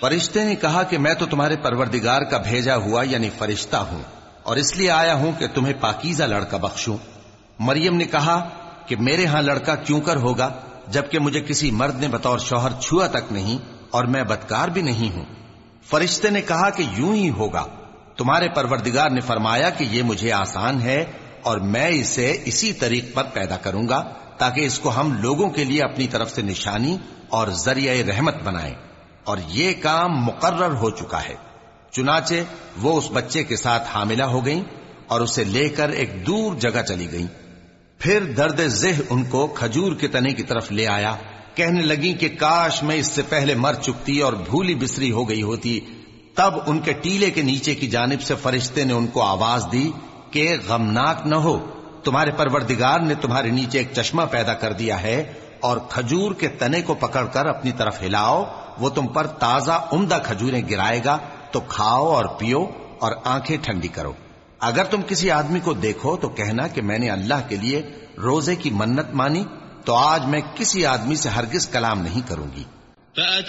فرشتے نے کہا کہ میں تو تمہارے پروردگار کا بھیجا ہوا یعنی فرشتہ ہوں، اور اس لیے آیا ہوں کہ تمہیں پاکیزہ لڑکا بخشوں۔ مریم نے کہا کہ میرے ہاں لڑکا کیوں کر ہوگا جبکہ مجھے کسی مرد نے بطور شوہر چھوا تک نہیں اور میں بدکار بھی نہیں ہوں۔ فرشتے نے کہا کہ یوں ہی ہوگا، تمہارے پروردگار نے فرمایا کہ یہ مجھے آسان ہے اور میں اسے اسی طریق پر پیدا کروں گا تاکہ اس کو ہم لوگوں کے لیے اپنی طرف سے نشانی اور ذریعہ رحمت بنائیں، اور یہ کام مقرر ہو چکا ہے۔ چنانچہ وہ اس بچے کے ساتھ حاملہ ہو گئیں اور اسے لے کر ایک دور جگہ چلی گئیں۔ پھر درد ذہ ان کو کھجور کے تنے کی طرف لے آیا، کہنے لگیں کہ کاش میں اس سے پہلے مر چکتی اور بھولی بسری ہو گئی ہوتی۔ تب ان کے ٹیلے کے نیچے کی جانب سے فرشتے نے ان کو آواز دی کہ غمناک نہ ہو، تمہارے پروردگار نے تمہارے نیچے ایک چشمہ پیدا کر دیا ہے، اور کھجور کے تنے کو پکڑ کر اپنی طرف ہلاؤ، وہ تم پر تازہ عمدہ کھجوریں گرائے گا، تو کھاؤ اور پیو اور آنکھیں ٹھنڈی کرو۔ اگر تم کسی آدمی کو دیکھو تو کہنا کہ میں نے اللہ کے لیے روزے کی منت مانی، تو آج میں کسی آدمی سے ہرگز کلام نہیں کروں گی۔ فأتى